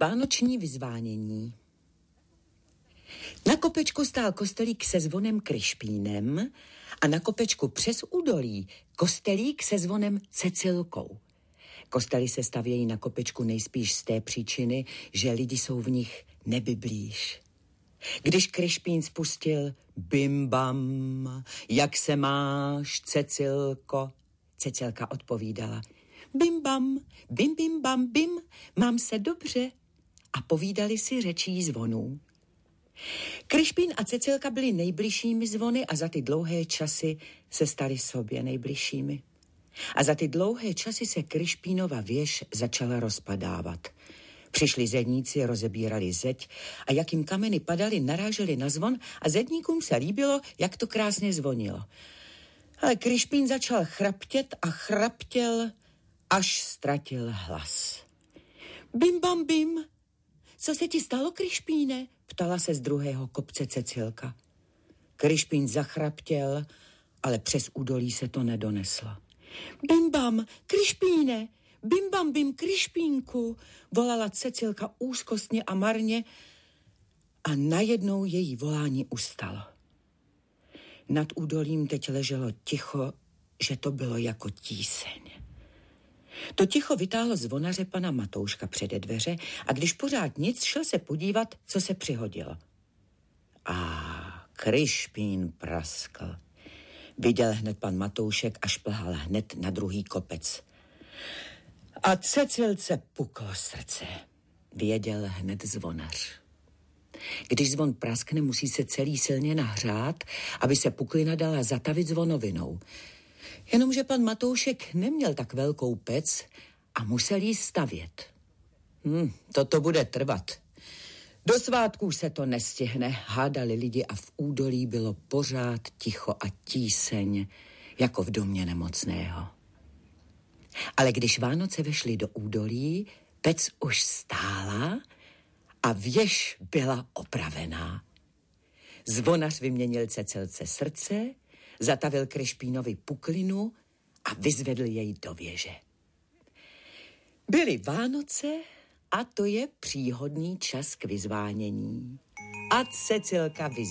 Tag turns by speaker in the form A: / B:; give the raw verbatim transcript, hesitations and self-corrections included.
A: Vánoční vyzvánění. Na kopečku stál kostelík se zvonem Kryšpínem a na kopečku přes údolí kostelík se zvonem Cecilkou. Kostely se stavějí na kopečku nejspíš z té příčiny, že lidi jsou v nich nebyblíž. Když Kryšpín spustil bim bam, jak se máš, Cecilko? Cecilka odpovídala bim bam, bim bim bam bim, mám se dobře. A povídali si řečí zvonů. Kryšpín a Cecilka byli nejbližšími zvony a za ty dlouhé časy se stali sobě nejbližšími. A za ty dlouhé časy se Kryšpínova věž začala rozpadávat. Přišli zedníci, rozebírali zeď a jak jim kameny padaly, naráželi na zvon a zedníkům se líbilo, jak to krásně zvonilo. Ale Kryšpín začal chraptět a chraptěl, až ztratil hlas. Bim bam bim, co se ti stalo, Kryšpíne? Ptala se z druhého kopce Cecilka. Kryšpín zachraptěl, ale přes údolí se to nedoneslo. Bim bam, Kryšpíne, bim bam bim, Kryšpínku, volala Cecilka úzkostně a marně a najednou její volání ustalo. Nad údolím teď leželo ticho, že to bylo jako tíseň. To ticho vytáhlo zvonaře pana Matouška přede dveře a když pořád nic, šel se podívat, co se přihodilo. A Kryšpín praskl. Viděl hned pan Matoušek a šplhal hned na druhý kopec. A Cecilce puklo srdce. Věděl hned zvonař. Když zvon praskne, musí se celý silně nahřát, aby se puklina dala zatavit zvonovinou. Jenomže pan Matoušek neměl tak velkou pec a musel jí stavět. Hm, toto bude trvat. Do svátků se to nestihne, hádali lidi a v údolí bylo pořád ticho a tíseň, jako v domě nemocného. Ale když Vánoce vešly do údolí, pec už stála a věž byla opravená. Zvonař vyměnil Cecilce srdce, zatavil Kryšpínovi puklinu a vyzvedl jej do věže. Byly Vánoce a to je příhodný čas k vyzvánění. A Cecilka vyzvánění.